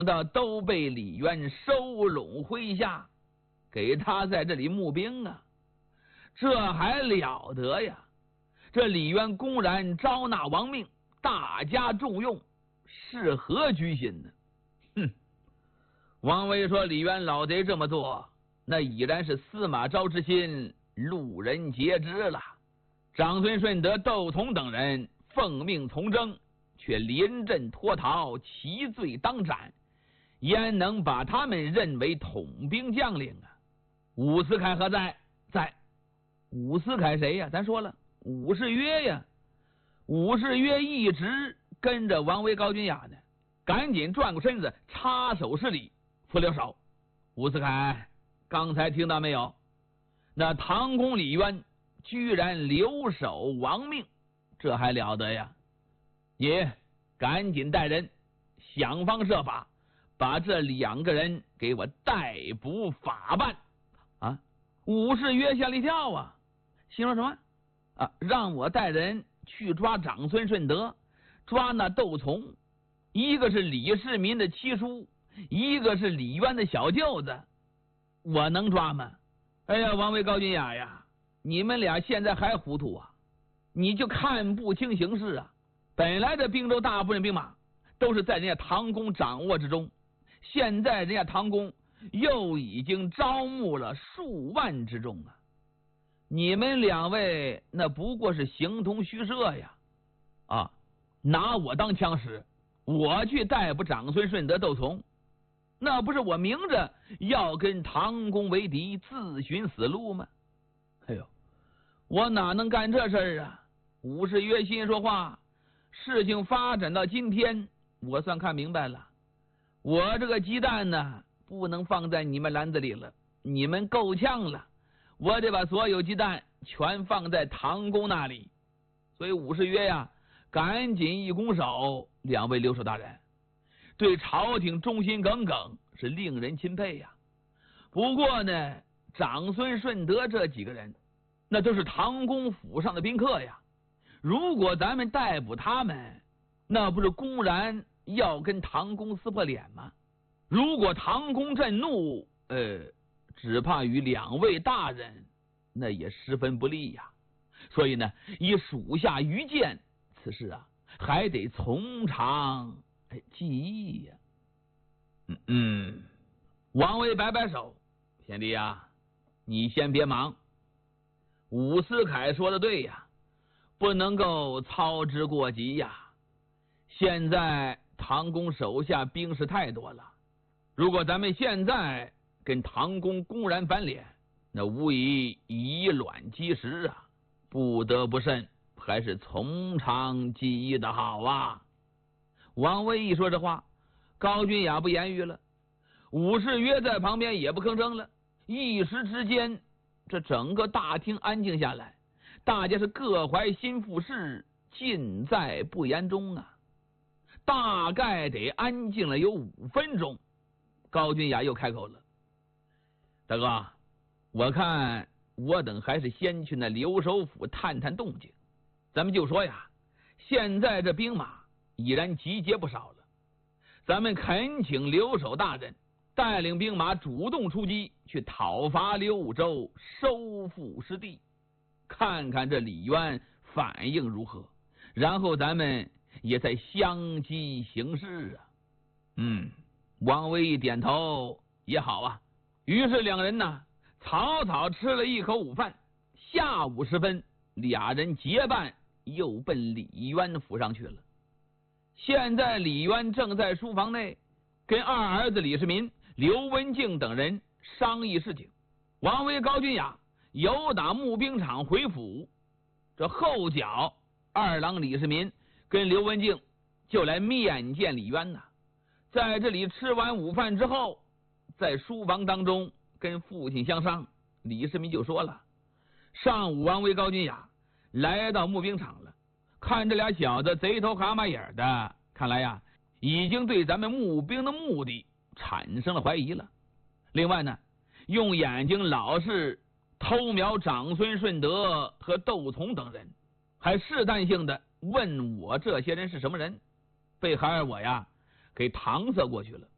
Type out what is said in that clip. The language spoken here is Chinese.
到都被李渊收拢麾下，给他在这里募兵啊！这还了得呀！这李渊公然招纳王命，大加重用，是何居心呢？哼！王维说：“李渊老贼这么做，那已然是司马昭之心，路人皆知了。”长孙顺德、窦从等人奉命从征，却临阵脱逃，其罪当斩，焉能把他们认为统兵将领啊？伍思凯何在？在。伍思凯谁呀？咱说了，伍士约呀。伍士约一直跟着王维、高君雅呢，赶紧转过身子，插手施礼，扶了手。伍思凯，刚才听到没有？那唐公李渊居然留守亡命，这还了得呀！你赶紧带人想方设法把这2个人给我逮捕法办啊！伍士约吓了一跳啊，心说什么啊？让我带人去抓长孙顺德，抓那窦从，一个是李世民的七叔，一个是李渊的小舅子，我能抓吗？哎呀，王维、高君雅呀，你们俩现在还糊涂啊？你就看不清形势啊！本来这并州大部分兵马都是在人家唐公掌握之中，现在人家唐公又已经招募了数万之众啊！你们2位那不过是形同虚设呀！啊，拿我当枪使，我去逮捕长孙顺德、窦从，那不是我明着要跟唐公为敌，自寻死路吗？哎呦，我哪能干这事儿啊？伍士约心说话，事情发展到今天，我算看明白了，我这个鸡蛋呢，不能放在你们篮子里了，你们够呛了，我得把所有鸡蛋全放在唐公那里。所以伍士约呀，赶紧一拱手：“2位留守大人，对朝廷忠心耿耿，是令人钦佩呀。不过呢，长孙顺德这几个人，那都是唐公府上的宾客呀。如果咱们逮捕他们，那不是公然要跟唐公撕破脸吗？如果唐公震怒，只怕与2位大人那也十分不利呀。所以呢，以属下愚见，此事啊，还得从长计议呀。”王维摆摆手：“贤弟呀，你先别忙。伍思凯说的对呀，不能够操之过急呀。现在唐公手下兵士太多了，如果咱们现在跟唐公公然翻脸，那无疑以卵击石啊！不得不慎，还是从长计议的好啊。”王维一说这话，高君雅不言语了，伍士约在旁边也不吭声了。一时之间，这整个大厅安静下来，大家是各怀心腹事，尽在不言中啊。大概得安静了有5分钟，高君雅又开口了：“大哥，我看我等还是先去那留守府探探动静。咱们就说呀，现在这兵马已然集结不少了，咱们恳请留守大人带领兵马主动出击，去讨伐六州，收复失地，看看这李渊反应如何，然后咱们也再相机行事啊。”王维一点头，也好啊。于是2人呢，草草吃了一口午饭。下午时分，2人结伴又奔李渊府上去了。现在李渊正在书房内跟二儿子李世民、刘文静等人商议事情。王维、高君雅由打募兵场回府，这后脚2郎李世民跟刘文静就来面见李渊呐。在这里吃完午饭之后，在书房当中跟父亲相商，李世民就说了：“上午王维、高君雅来到募兵场了，看这俩小子贼头蛤蟆眼的，看来呀，已经对咱们募兵的目的产生了怀疑了。另外呢，用眼睛老是偷瞄长孙顺德和窦从等人，还试探性的问我这些人是什么人，被孩儿我呀给搪塞过去了。